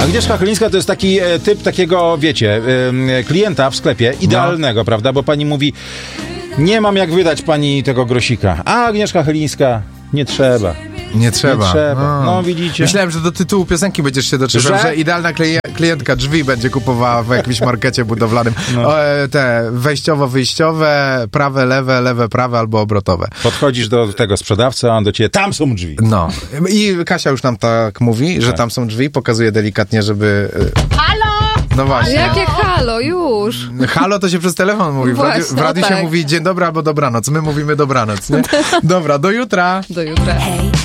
Agnieszka Chylińska to jest taki typ takiego, wiecie, klienta w sklepie, idealnego, prawda? Bo pani mówi, nie mam jak wydać pani tego grosika. A Agnieszka Chylińska, nie trzeba. Nie trzeba. No widzicie. Myślałem, że do tytułu piosenki będziesz się doczepiał, że idealna klientka drzwi będzie kupowała w jakimś markecie budowlanym. No. Te wejściowo-wyjściowe, prawe, lewe, prawe albo obrotowe. Podchodzisz do tego sprzedawcy, a on do ciebie, tam są drzwi. No. I Kasia już nam tak mówi, że tam są drzwi, pokazuje delikatnie, żeby... Halo! No właśnie. Jakie halo, już? Halo to się przez telefon mówi. W radiu się mówi dzień dobry albo dobranoc. My mówimy dobranoc, nie? Dobra, do jutra. Do jutra.